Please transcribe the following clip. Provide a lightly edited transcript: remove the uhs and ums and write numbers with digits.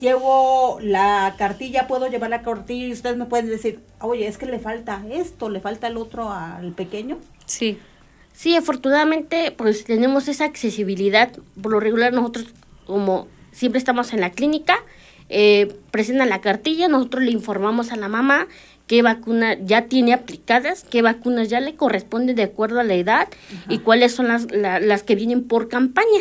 llevo la cartilla, puedo llevar la cartilla y ustedes me pueden decir, oye, es que le falta esto, le falta el otro al pequeño. Sí. Sí, afortunadamente, pues tenemos esa accesibilidad. Por lo regular, nosotros, como siempre estamos en la clínica, presentan la cartilla, nosotros le informamos a la mamá qué vacuna ya tiene aplicadas, qué vacunas ya le corresponden de acuerdo a la edad y cuáles son las que vienen por campaña.